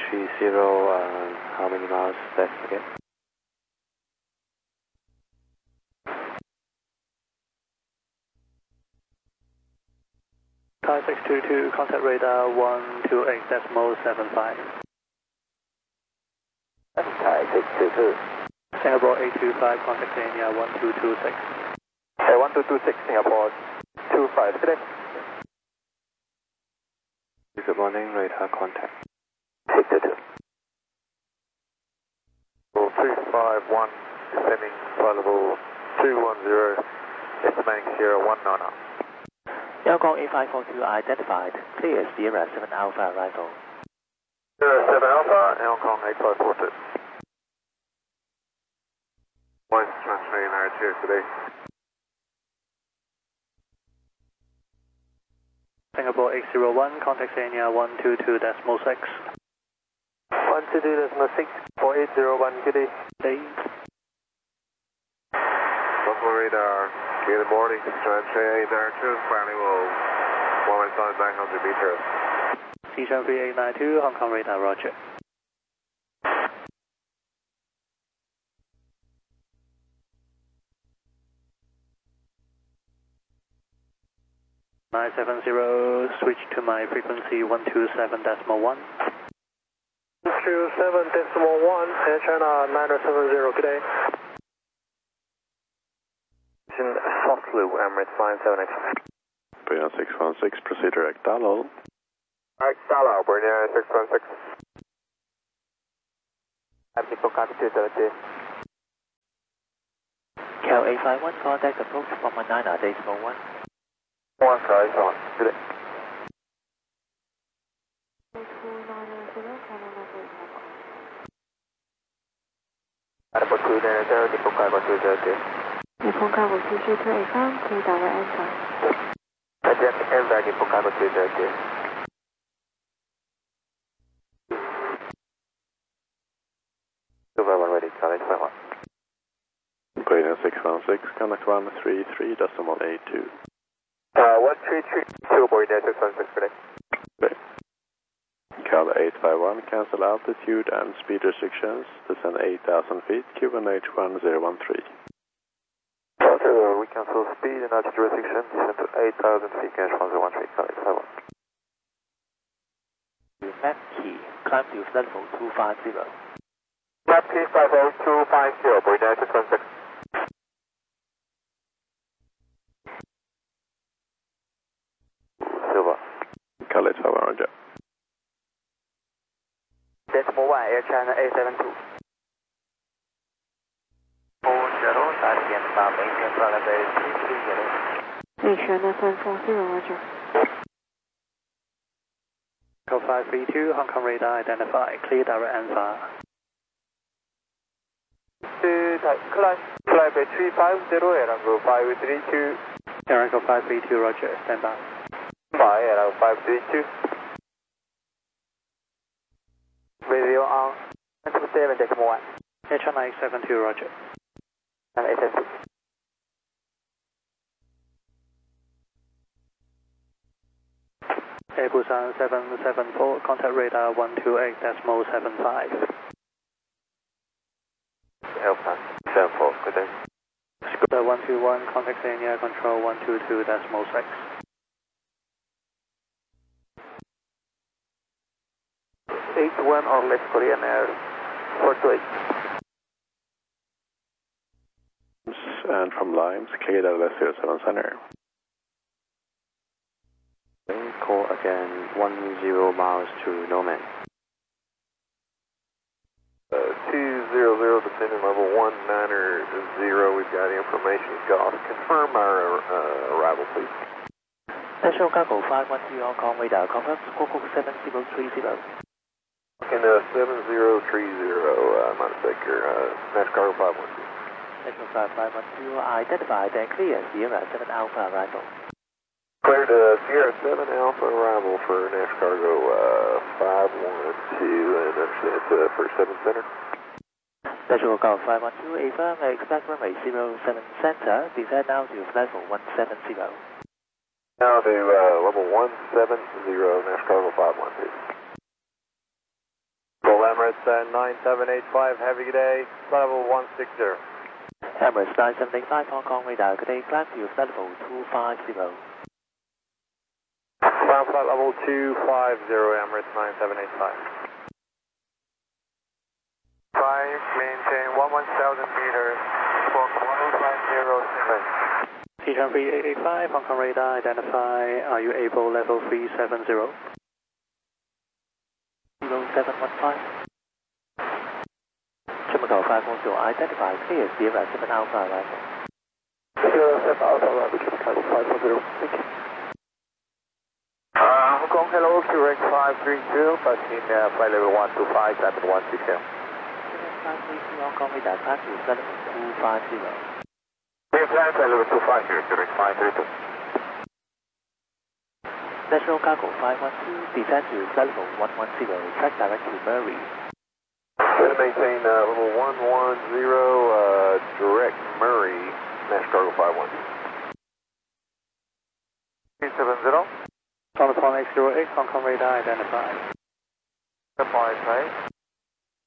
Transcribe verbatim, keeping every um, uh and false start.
three zero, uh, how many miles left again? Thai six two two, contact radar one two eight decimal seven five. Thai six two two. Singapore eight two five, contact Kenya one two two six. Hey, one two two six, Singapore two five, good day. Good morning, radar contact. six two two. three five one, descending flight level two one zero, estimating Sierra one nine nine. Yongkong eight five four two identified. Clear Sierra seven Alpha arrival. Sierra seven Alpha, Yongkong eight five four two. Voice transmitting R T X today. Singapore eight zero one, contact Kenya one two two decimal six. one two two decimal six for eight zero one, good day. Eight. Buffalo radar, good morning, transmitting eight nine two, finally will one one nine hundred meters. C seven three eight nine two, Hong Kong radar, roger. nine seven zero, switch to my frequency one two seven decimal one. one two seven decimal one, Air China nine seven zero, good day. Softly, Emirates nine seven X. Bernier six one six, proceed direct Dallo. Direct Dallo, Bernier six one six. People contact two thirty. Cal eight five one, contact approach one one nine decimal one. One five one, good day. Airport two nine zero, Nippon Cargo two thirty. Nippon Cargo two two two eight five, clear direct answer. Adjust Enver, Nippon Cargo two thirty. two five one ready, Charlie five one. Bernier six one six, contact one three three decimal eight two. Uh, one three three two, Bernier six one six, good day. Okay. Cal eight five one, cancel altitude and speed restrictions, descend eight thousand feet, Q N H one zero one three. Roger, we cancel speed and altitude restrictions, descend to eight thousand feet, Q N H one zero one three, Cal eight five one. Map key, climb to level two five zero. Map key five oh two five zero, Bernier six one six. Silva. Cal eight five one, roger. Decimal one, Air China eight seven two. four zero, Taxian Bob eight flight level three three zero. Air China seven four zero, roger. Echo five three two, Hong Kong radar identified. Clear direct answer. Climb, climb three five zero, Aerango five three two. Echo five three two, roger, stand by. Bye, Aerango five three two. Radio on, seven decimal one. H nine seven two, roger. And eight seven two. Air Busan seven seven four, contact radar one two eight decimal seven five. Alpha seven four, good day. Scooter one two one, contact Kenya control one two two decimal six. eight one or less Korean Air four two eight. And from Limes, clear Dallas zero seven center. Call again one zero miles to Nomad. Uh, two zero zero, descending level one niner zero, we've got information. Golf, confirm our uh, arrival, please. National Cargo five one two, Hong Kong radar, confirm squawk seven zero three zero. In uh, seven zero three zero, uh, my mistake here, uh, National Cargo five one two. National Flight five one two identified and clear Sierra seven Alpha arrival. Cleared uh, Sierra seven Alpha arrival for National Cargo uh, five one two, and understand it's uh, for seven center. National Cargo five one two, affirm expect runway zero seven center, descend now to level one seven zero. Now to uh, level one seven zero, National Cargo five one two. Emirates uh, nine seven eight five, have a good day, level one six zero. Emirates nine seven eight five, Hong Kong radar, good day, climb to flight level two five zero. Ground flight level two five zero, Emirates nine seven eight five. five, maintain one one thousand meters, for one five zero seven. T-turn three eight eight five, Hong Kong radar, identify, are you able level three seven zero? zero seven one five. Chemical five one zero, identify, clear Sierra seven Alpha arrival. Sierra seven Alpha arrival, Chemical five one zero, thank you. Uh, Hong Kong, hello, Q R X five three two, passing uh, flight level one two five, cabin one six zero. five three two, Hong Kong radar, climb to flight level two five zero. We have flight level two five zero, Q R X five three two. National Cargo five one two, descend to flight level one one zero, track direct to Murray. Going to maintain uh, level one one zero, uh, direct Murray, National Cargo five one. three seven zero. Thomas one eight zero eight, Hong Kong radar, identify. Five, right.